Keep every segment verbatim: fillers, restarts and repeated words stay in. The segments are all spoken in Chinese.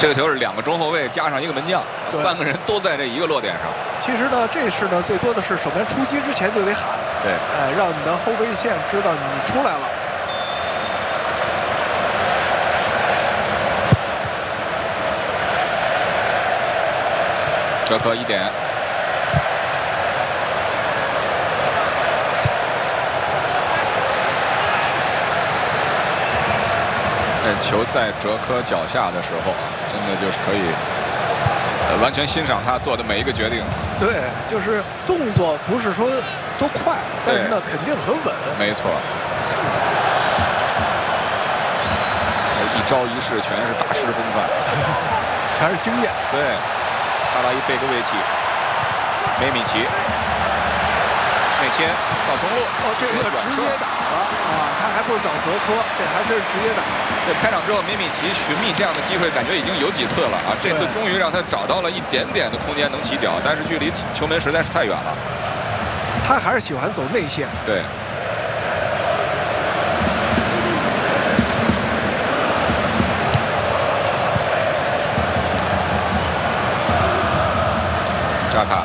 这个球是两个中后卫加上一个门将，三个人都在这一个落点上。 其实呢，这是呢最多的是守门出击之前就得喊， 对， 哎，让你的后卫线知道你出来了。 哲科一点。这球在哲科脚下的时候啊，真的就是可以，呃，完全欣赏他做的每一个决定。 对，就是动作不是说多快，但是呢肯定很稳。 没错。一招一式全是大师风范， 全是经验。 对，阿拉伊贝戈维奇、梅米奇、内切到中路， 哦，这个直接打了啊！他还不是找泽科，这还是直接打。 对，开场之后，梅米奇寻觅这样的机会，感觉已经有几次了啊！这次终于让他找到了一点点的空间能起脚，但是距离球门实在是太远了。 他还是喜欢走内线。 对。扎卡。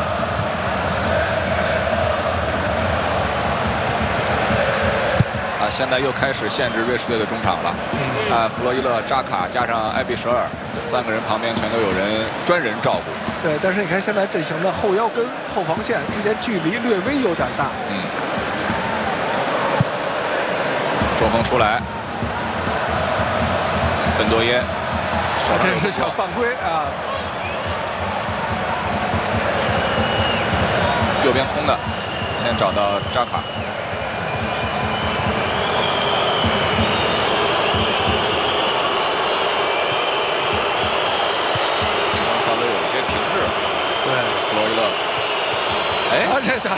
啊，现在又开始限制瑞士队的中场了。嗯、啊，弗洛伊勒、扎卡加上埃比舍尔，这三个人旁边全都有人专人照顾。 对，但是你看现在阵型的后腰跟后防线之间距离略微有点大。 嗯。中锋出来，本多耶，手这是小犯规啊！ 右边空的，先找到扎卡。进攻稍微有一些停滞。 对， 弗洛伊勒。哎， 啊，这他，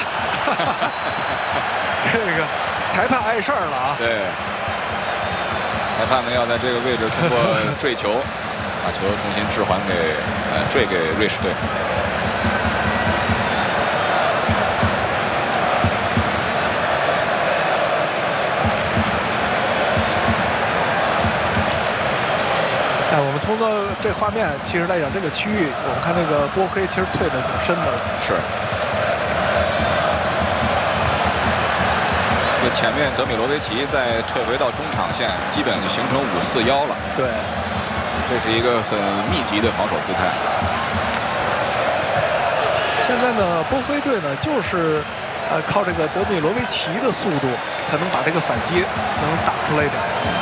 这个裁判碍事儿了啊！ 对，裁判们要在这个位置通过坠球，把球重新置还给呃坠给瑞士队。 哎，我们通过这画面，其实来讲这个区域，我们看那个波黑其实退的挺深的了。 是。这前面德米罗维奇再退回到中场线，基本就形成五四幺了。 对， 这是一个很密集的防守姿态。 现在呢，波黑队呢就是呃靠这个德米罗维奇的速度，才能把这个反击能打出来一点。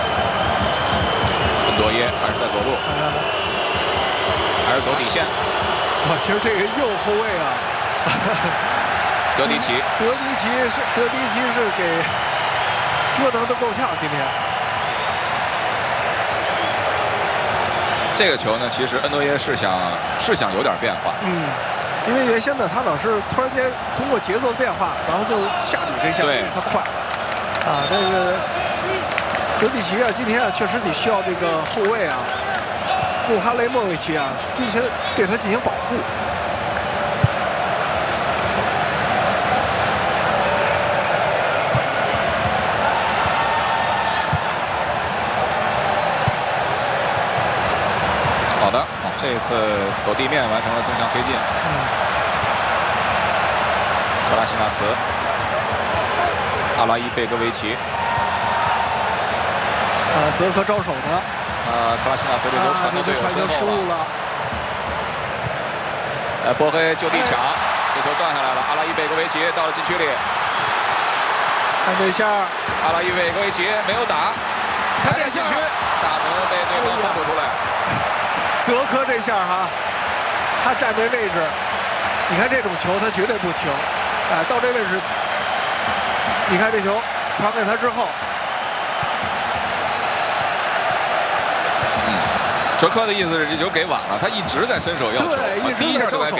本多耶还是在左路， 看看， 还是走底线。 哇，其实这个右后卫啊， 德迪奇， 德迪奇是德迪奇是给折腾的够呛。今天这个球呢，其实恩多耶是想是想有点变化。 嗯，因为原先呢，他老是突然间通过节奏的变化，然后就下底这下， 对， 他快啊，这个。德迪奇啊，今天啊确实得需要这个后卫啊，穆哈雷莫维奇啊，进行对他进行保护。 好的，哦，这一次走地面完成了纵向推进。 嗯。 克拉西纳茨，阿拉伊贝戈维奇。 呃，泽科招手的， 呃，克拉西纳茨这球传到队友身后了。呃，波黑就地抢，这球断下来了。阿拉伊贝戈维奇到了禁区里， 看这下， 阿拉伊贝戈维奇没有打，看这禁区，大门被对方封堵出来。 泽科这下哈，他站这位置，你看这种球他绝对不停，啊，到这位置，你看这球传给他之后。 哲科的意思是这球给晚了，他一直在伸手要球， 对， 第一下就该给。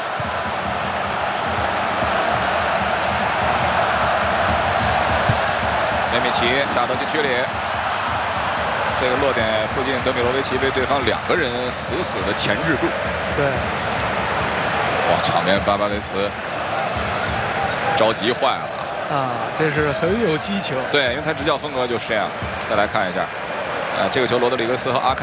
梅米奇打到禁区里，这个落点附近，德米罗维奇被对方两个人死死的钳制住。 对， 哇，场面巴巴雷茨着急坏了啊！这是很有激情。 对，因为他执教风格就是这样。再来看一下，呃，这个球罗德里格斯和阿坎。